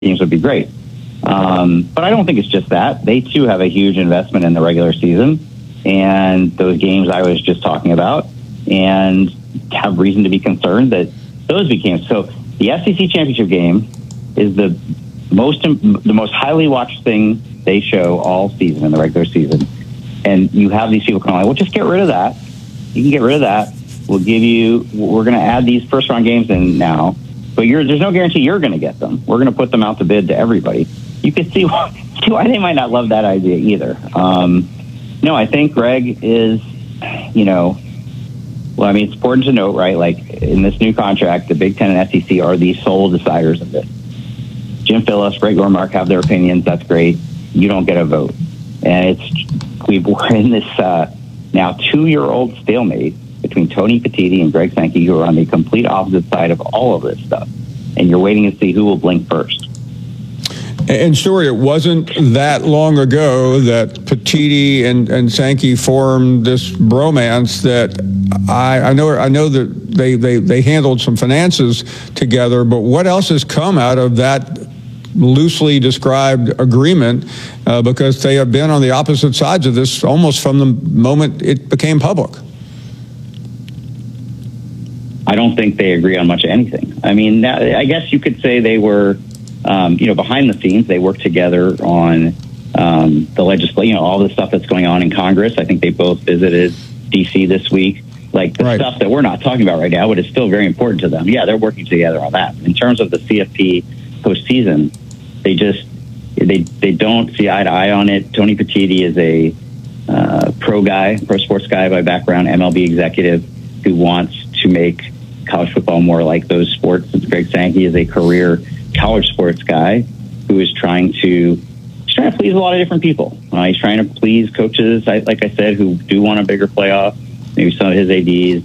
games would be great. But I don't think it's just that. They, too, have a huge investment in the regular season and those games I was just talking about, and have reason to be concerned that those became. So the SEC championship game is the most highly watched thing they show all season in the regular season. And you have these people coming like, well, just get rid of that. You can get rid of that. We're going to add these first round games in now, but there's no guarantee you're going to get them. We're going to put them out to bid to everybody. You can see why they might not love that idea either. No, I think Greg is, it's important to note, right? Like in this new contract, the Big Ten and SEC are the sole deciders of this. Jim Phillips, Greg Ormark have their opinions. That's great. You don't get a vote. And we're in this now 2-year-old stalemate between Tony Petitti and Greg Sankey, who are on the complete opposite side of all of this stuff. And you're waiting to see who will blink first. And Stuart, it wasn't that long ago that Petitti and Sankey formed this bromance that I know that they handled some finances together, but what else has come out of that loosely described agreement, because they have been on the opposite sides of this almost from the moment it became public? I don't think they agree on much of anything. I mean, I guess you could say they were, behind the scenes, they worked together on the legislation, all the stuff that's going on in Congress. I think they both visited D.C. this week. Like the stuff that we're not talking about right now, but it's still very important to them. Yeah, they're working together on that. In terms of the CFP postseason, they don't see eye to eye on it. Tony Petitti is a pro sports guy by background, MLB executive who wants to make college football more like those sports. Greg Sankey is a career college sports guy who is trying to please a lot of different people. He's trying to please coaches, like I said, who do want a bigger playoff. Maybe some of his ADs,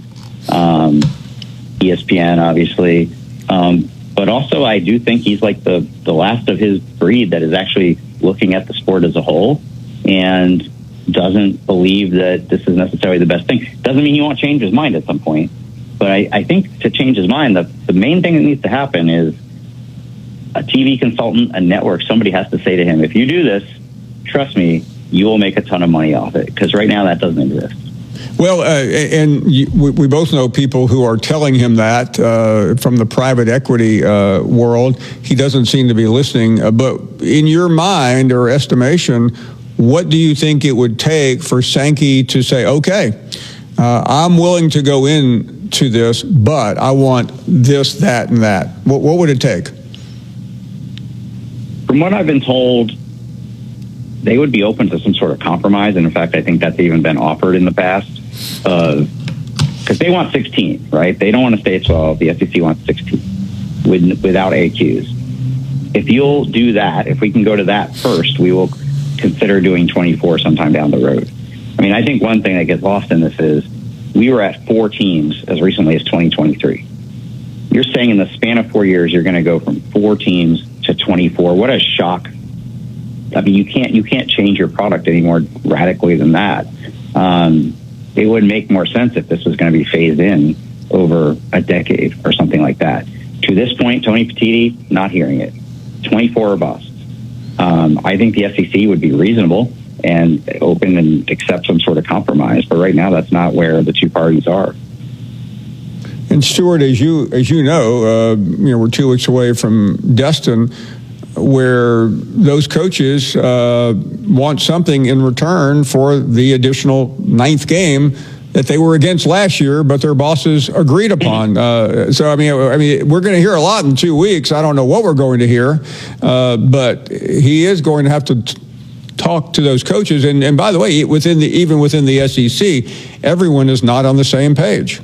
ESPN, obviously. But also, I do think he's like the last of his breed that is actually looking at the sport as a whole and doesn't believe that this is necessarily the best thing. Doesn't mean he won't change his mind at some point. But I think to change his mind, the main thing that needs to happen is a TV consultant, a network, somebody has to say to him, if you do this, trust me, you will make a ton of money off it. Because right now that doesn't exist. Well, we both know people who are telling him that from the private equity world. He doesn't seem to be listening. But in your mind or estimation, what do you think it would take for Sankey to say, okay, I'm willing to go into this, but I want this, that, and that? What would it take? From what I've been told, they would be open to some sort of compromise. And in fact, I think that's even been offered in the past. Because they want 16, right? They don't want to stay at 12. The SEC wants 16 without AQs. If you'll do that, if we can go to that first, we will consider doing 24 sometime down the road. I mean, I think one thing that gets lost in this is we were at 4 teams as recently as 2023. You're saying in the span of 4 years, you're going to go from 4 teams to 24. What a shock. I mean, you can't change your product any more radically than that. It would make more sense if this was going to be phased in over a decade or something like that. To this point, Tony Petitti, not hearing it. 24 or bust. I think the SEC would be reasonable and open and accept some sort of compromise. But right now, that's not where the two parties are. And Stuart, as you know, we're 2 weeks away from Destin, where those coaches want something in return for the additional 9th game that they were against last year, but their bosses agreed upon. So I mean, we're going to hear a lot in 2 weeks. I don't know what we're going to hear, but he is going to have to talk to those coaches. And by the way, even within the SEC, everyone is not on the same page.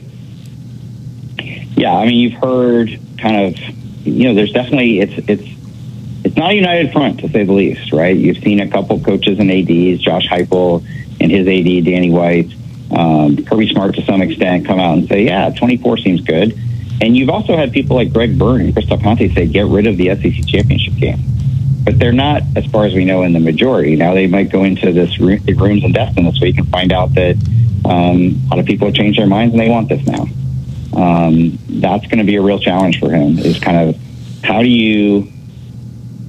Yeah, I mean, you've heard kind of, there's definitely it's not a united front, to say the least, right? You've seen a couple coaches and ADs, Josh Heupel and his AD, Danny White, Kirby Smart to some extent, come out and say, yeah, 24 seems good. And you've also had people like Greg Byrne and Chris Del Conte say, get rid of the SEC championship game. But they're not, as far as we know, in the majority. Now they might go into the rooms in Destin this week and find out that a lot of people have changed their minds and they want this now. That's going to be a real challenge for him, is kind of how do you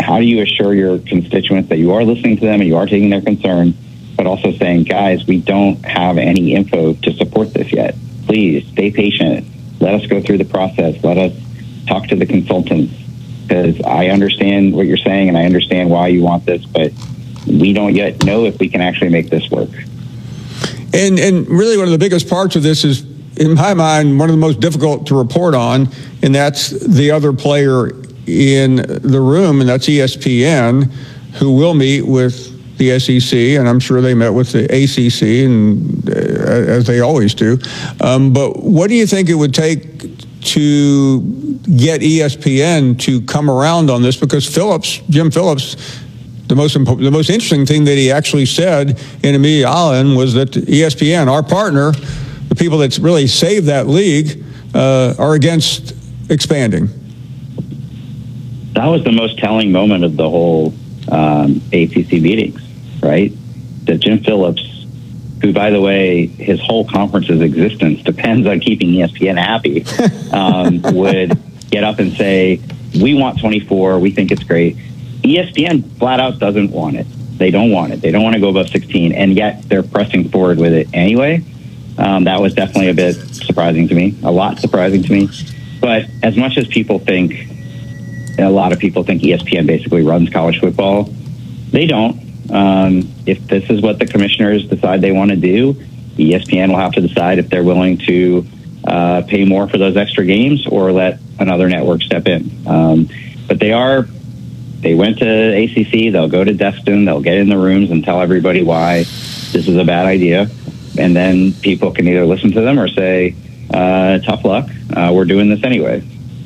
how do you assure your constituents that you are listening to them and you are taking their concerns, but also saying, guys, we don't have any info to support this yet. Please stay patient. Let us go through the process. Let us talk to the consultants, because I understand what you're saying and I understand why you want this, but we don't yet know if we can actually make this work. And really one of the biggest parts of this is, in my mind, one of the most difficult to report on, and that's the other player in the room, and that's ESPN, who will meet with the SEC, and I'm sure they met with the ACC, and as they always do. But what do you think it would take to get ESPN to come around on this? Because Jim Phillips, the most interesting thing that he actually said in Amelia Island was that ESPN, our partner, the people that really saved that league, are against expanding. That was the most telling moment of the whole ACC meetings, right? That Jim Phillips, who, by the way, his whole conference's existence depends on keeping ESPN happy, would get up and say, we want 24, we think it's great. ESPN flat out doesn't want it. They don't want it. They don't want to go above 16, and yet they're pressing forward with it anyway. That was definitely a bit surprising to me, a lot surprising to me. But as much as people think, a lot of people think ESPN basically runs college football, they don't. If this is what the commissioners decide they want to do, ESPN will have to decide if they're willing to pay more for those extra games or let another network step in. But they went to ACC, they'll go to Destin, they'll get in the rooms and tell everybody why this is a bad idea. And then people can either listen to them or say, tough luck, we're doing this anyway.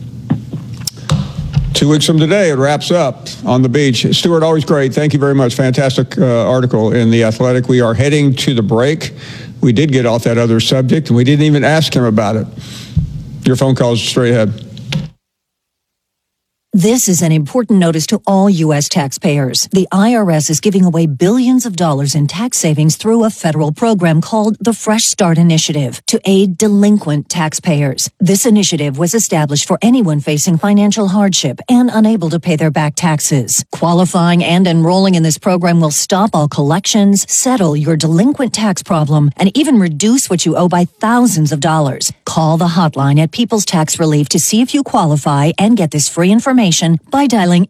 2 weeks from today, it wraps up on the beach. Stuart, always great. Thank you very much. Fantastic article in The Athletic. We are heading to the break. We did get off that other subject, and we didn't even ask him about it. Your phone calls straight ahead. This is an important notice to all U.S. taxpayers. The IRS is giving away billions of dollars in tax savings through a federal program called the Fresh Start Initiative to aid delinquent taxpayers. This initiative was established for anyone facing financial hardship and unable to pay their back taxes. Qualifying and enrolling in this program will stop all collections, settle your delinquent tax problem, and even reduce what you owe by thousands of dollars. Call the hotline at People's Tax Relief to see if you qualify and get this free information by dialing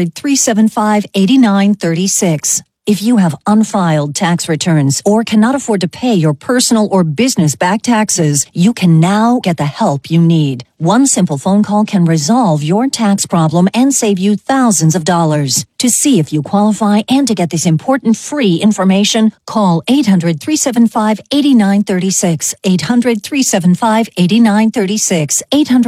800-375-8936. If you have unfiled tax returns or cannot afford to pay your personal or business back taxes, you can now get the help you need. One simple phone call can resolve your tax problem and save you thousands of dollars. To see if you qualify and to get this important free information, call 800-375-8936, 800-375-8936,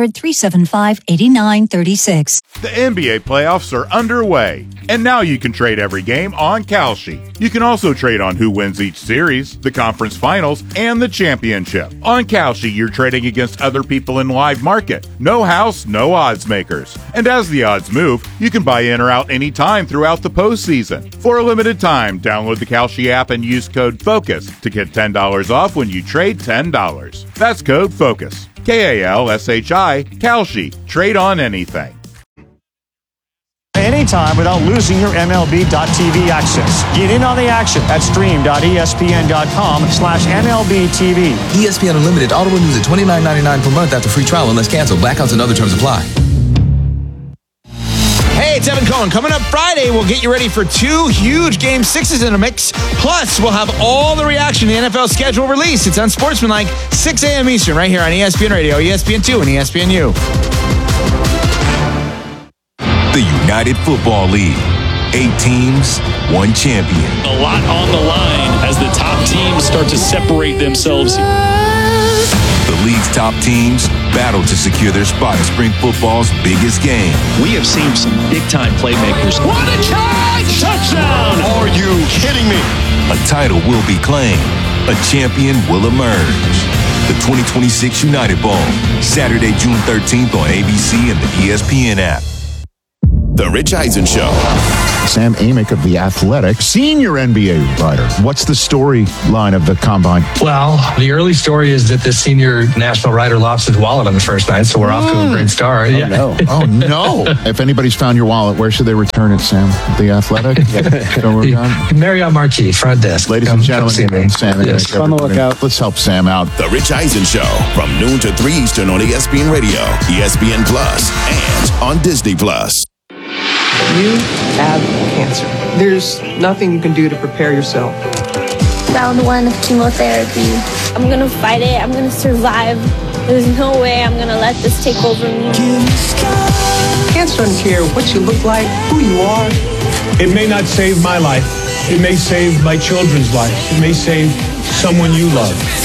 800-375-8936. The NBA playoffs are underway, and now you can trade every game on Kalshi. You can also trade on who wins each series, the conference finals, and the championship. On Kalshi, you're trading against other people in live market. No house, no odds makers. And as the odds move, you can buy in or out anytime throughout the postseason. For a limited time, download the Kalshi app and use code FOCUS to get $10 off when you trade $10. That's code FOCUS. Kalshi, Kalshi. Trade on anything. Anytime without losing your MLB.TV access. Get in on the action at stream.espn.com/MLBTV. ESPN Unlimited auto renews at $29.99 per month after free trial unless canceled. Blackouts and other terms apply. Hey, it's Evan Cohen. Coming up Friday, we'll get you ready for 2 huge Game 6s in a mix. Plus, we'll have all the reaction to the NFL schedule release. It's Unsportsmanlike, 6 a.m. Eastern, right here on ESPN Radio, ESPN2, and ESPNU. The United Football League. 8 teams, 1 champion. A lot on the line as the top teams start to separate themselves. The league's top teams battle to secure their spot in spring football's biggest game. We have seen some big-time playmakers. What a catch! Touchdown! Are you kidding me? A title will be claimed. A champion will emerge. The 2026 United Bowl, Saturday, June 13th on ABC and the ESPN app. The Rich Eisen Show. Sam Amick of The Athletic, senior NBA writer. What's the storyline of the combine? Well, the early story is that the senior national writer lost his wallet on the first night, so we're off to a great start. Oh, no. Oh, no. If anybody's found your wallet, where should they return it, Sam? The Athletic? Marriott Marquis, front desk. Ladies and gentlemen, Sam Amick. On the lookout. Let's help Sam out. The Rich Eisen Show from noon to 3 Eastern on ESPN Radio, ESPN Plus, and on Disney Plus. You have cancer. There's nothing you can do to prepare yourself. Round 1 of chemotherapy. I'm gonna fight it. I'm gonna survive. There's no way I'm gonna let this take over me. Cancer doesn't care what you look like, who you are. It may not save my life. It may save my children's lives. It may save someone you love.